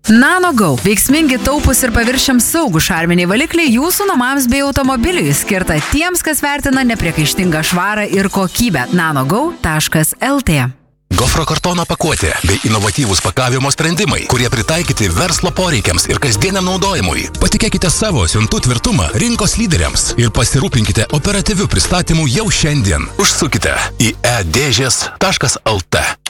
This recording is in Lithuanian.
NanoGo – veiksmingi, taupūs ir paviršiams saugų šarminiai valikliai jūsų namams bei automobiliui, skirta tiems, kas vertina nepriekaištingą švarą ir kokybę. nanogo.lt Gofro kartono pakuotė bei inovatyvūs pakavimo sprendimai, kurie pritaikyti verslo poreikiams ir kasdieniam naudojimui. Patikėkite savo siuntų tvirtumą rinkos lyderiams ir pasirūpinkite operatyvių pristatymų jau šiandien. Užsukite į edėžės.lt.